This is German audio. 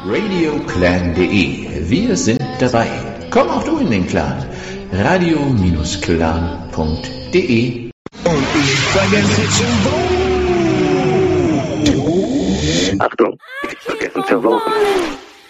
radioclan.de. Wir sind dabei. Komm auch du in den Clan. radio-clan.de. Und ich vergesse zu voten. Achtung, nicht vergessen zu voten.